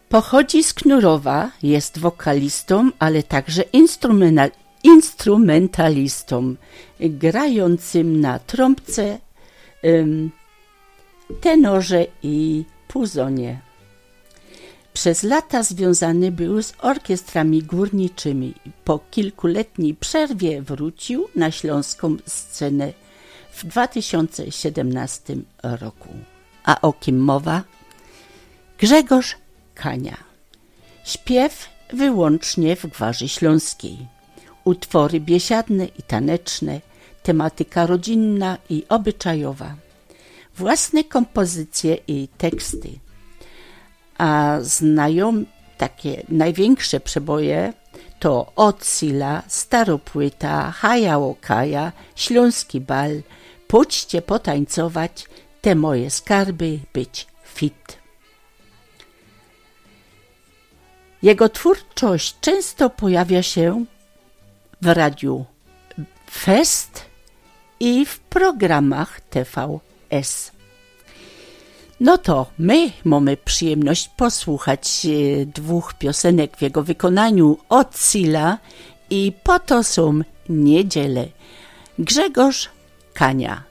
Pochodzi z Knurowa, jest wokalistą, ale także instrumentalistą, grającym na trąbce, tenorze i puzonie. Przez lata związany był z orkiestrami górniczymi. Po kilkuletniej przerwie wrócił na śląską scenę w 2017 roku. A o kim mowa? Grzegorz Kania. Śpiew wyłącznie w gwarzy śląskiej. Utwory biesiadne i taneczne, tematyka rodzinna i obyczajowa. Własne kompozycje i teksty. A znają takie największe przeboje to Odsila, Staropłyta, Haja Okaja, Śląski Bal, Pójdźcie potańcować, Te moje skarby, być fit. Jego twórczość często pojawia się w radiu Fest i w programach TVS. No to my mamy przyjemność posłuchać dwóch piosenek w jego wykonaniu Odsila i Po to są niedziele. Grzegorz Kania.